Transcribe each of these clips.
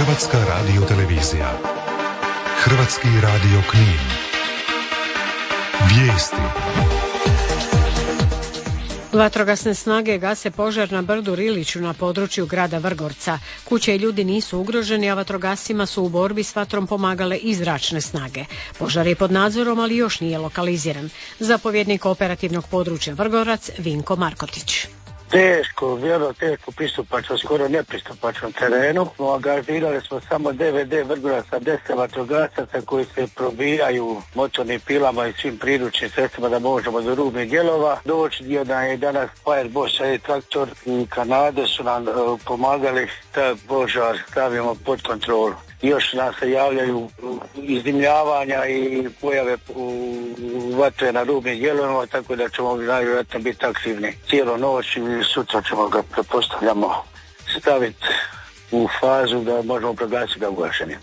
Hrvatska radiotelevizija. Hrvatski radio Knin. Vijesti. Vatrogasne snage gase požar na brdu Riliću na području grada Vrgorca. Kuće i ljudi nisu ugroženi, a vatrogascima su u borbi s vatrom pomagale i zračne snage. Požar je pod nadzorom, ali još nije lokaliziran. Zapovjednik operativnog područja Vrgorac Vinko Markotić. Teško pristupačno, skoro nepristupačnom terenu. Angažirali smo samo DVD Vrgoraca, 10 vatrogasaca koji se probijaju motornim pilama i svim priručnim sredstvima da možemo do rubnih dijelova doći. Da je danas Fireboss i traktor i Kanade su nam pomagali da požar stavimo pod kontrolu. Još nam se javljaju izdimljavanja i pojave vatre na rubnim dijelovima, tako da ćemo najvjerojatno biti aktivni cijelu noć i sutra ćemo ga, pretpostavljamo, staviti u fazu da možemo proglasiti ga ugašenim.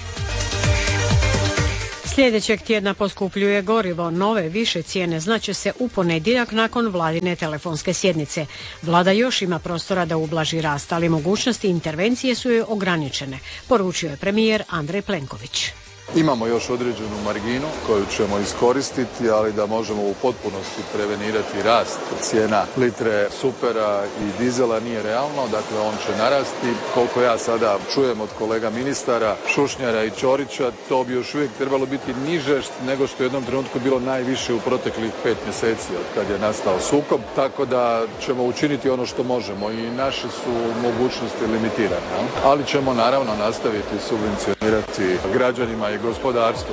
Sljedećeg tjedna poskupljuje gorivo. Nove više cijene znaće se u ponedjeljak nakon vladine telefonske sjednice. Vlada još ima prostora da ublaži rast, ali mogućnosti intervencije su joj ograničene, poručio je premijer Andrej Plenković. Imamo još određenu marginu koju ćemo iskoristiti, ali da možemo u potpunosti prevenirati rast cijena litre supera i dizela nije realno, dakle on će narasti. Koliko ja sada čujem od kolega ministara Šušnjara i Ćorića, to bi još uvijek trebalo biti niže nego što je u jednom trenutku bilo najviše u proteklih 5 mjeseci od kad je nastao sukob, tako da ćemo učiniti ono što možemo i naše su mogućnosti limitirane, ali ćemo naravno nastaviti subvencionirati građanima i gospodarstvu.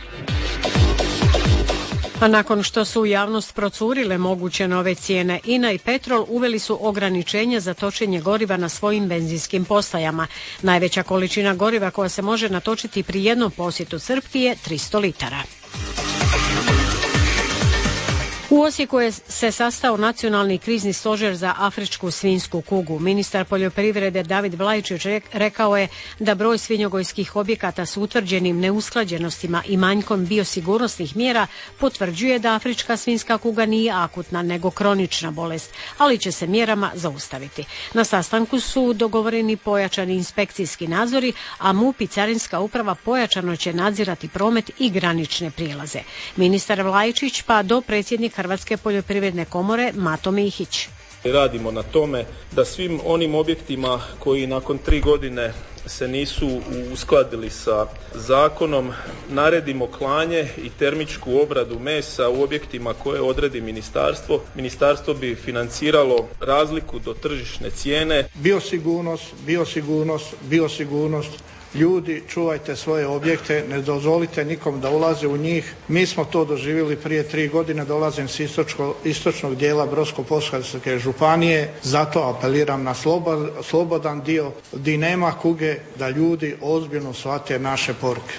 A nakon što su u javnost procurile moguće nove cijene, INA i Petrol uveli su ograničenja za točenje goriva na svojim benzinskim postajama. Najveća količina goriva koja se može natočiti pri jednom posjetu crpki je 300 litara. U Osijeku se sastao Nacionalni krizni stožer za afričku svinjsku kugu. Ministar poljoprivrede David Vlaičić rekao je da broj svinjogojskih objekata s utvrđenim neusklađenostima i manjkom biosigurnosnih mjera potvrđuje da afrička svinjska kuga nije akutna nego kronična bolest, ali će se mjerama zaustaviti. Na sastanku su dogovoreni pojačani inspekcijski nadzori, a MUP i Carinska uprava pojačano će nadzirati promet i granične prijelaze. Ministar Vlaičić pa do predsjednik Hrvatske poljoprivredne komore Mato Mihić. Radimo na tome da svim onim objektima koji nakon 3 godine se nisu uskladili sa zakonom naredimo klanje i termičku obradu mesa u objektima koje odredi ministarstvo. Ministarstvo bi financiralo razliku do tržišne cijene. Biosigurnost. Ljudi, čuvajte svoje objekte, ne dozvolite nikom da ulaze u njih. Mi smo to doživjeli prije 3 godine, dolazim s istočnog dijela Brodsko-posavske županije, zato apeliram na slobodan dio gdje nema kuge, da ljudi ozbiljno shvate naše poruke.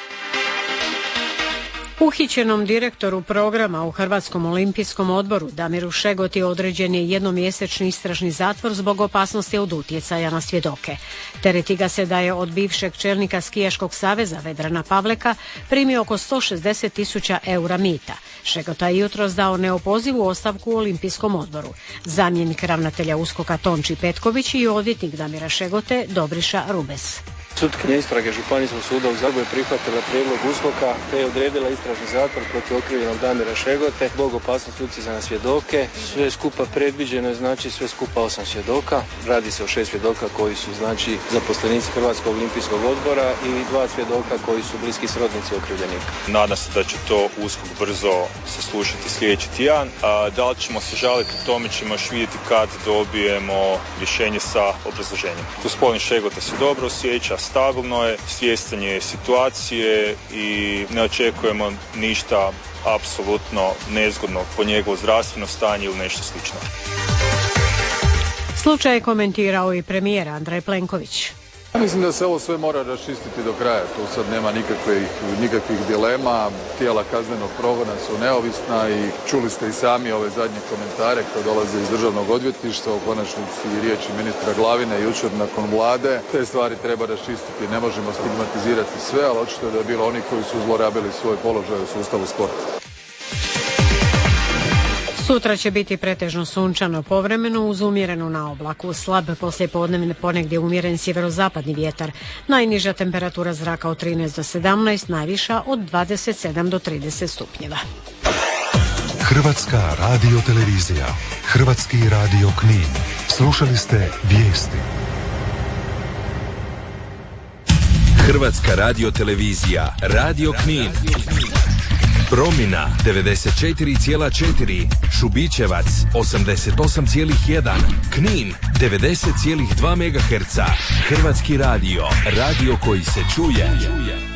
Uhićenom direktoru programa u Hrvatskom olimpijskom odboru Damiru Šegoti određen je jednomjesečni istražni zatvor zbog opasnosti od utjecaja na svjedoke. Tereti ga se da je od bivšeg čelnika Skijaškog saveza Vedrana Pavleka primio oko 160.000 eura mita. Šegota je jutros dao neopozivu ostavku u Olimpijskom odboru. Zamjenik ravnatelja USKOK-a Tonči Petković i odvjetnik Damira Šegote Dobriša Rubes. Sutkinja istrage Županijskog suda u Zagrebu je prihvatila prijedlog USKOK-a te je odredila istražni zatvor protiv okrivljenog Damira Šegote zbog opasnosti utjecaja na svjedoke. Sve skupa predviđeno je sve skupa 8 svjedoka. Radi se o 6 svjedoka koji su zaposlenici Hrvatskog olimpijskog odbora i 2 svjedoka koji su bliski srodnici okrivljenika. Nadam se da će to USKOK brzo saslušati sljedeći tjedan. Da li ćemo se žaliti, o tome ćemo još vidjeti kad dobijemo rješenje sa obrazloženjem. Gospodin Šegota se dobro osjeća, stabilno je, svjestan je situacije i ne očekujemo ništa apsolutno nezgodno po njegovo zdravstveno stanje ili nešto slično. Slučaj je komentirao i premijer Andrej Plenković. Mislim da se ovo sve mora raščistiti do kraja, tu sad nema nikakvih dilema, tijela kaznenog progona su neovisna i čuli ste i sami ove zadnje komentare koje dolaze iz državnog odvjetništva, u konačnici i riječi ministra Glavine jučer nakon vlade. Te stvari treba raščistiti, ne možemo stigmatizirati sve, ali očito je da je bilo oni koji su zlorabili svoj položaj u sustavu sporta. Sutra će biti pretežno sunčano povremeno uz umjerenu naoblaku. Slab poslijepodnevni ponegdje umjeren sjeverozapadni vjetar. Najniža temperatura zraka od 13 do 17, najviša od 27 do 30 stupnjeva. Hrvatska radiotelevizija, Hrvatski radio Knin. Slušali ste vijesti. Hrvatska radiotelevizija, Radio Knin. Promina 94,4, Šubićevac 88,1, Knin 90,2 MHz. Hrvatski radio, radio koji se čuje.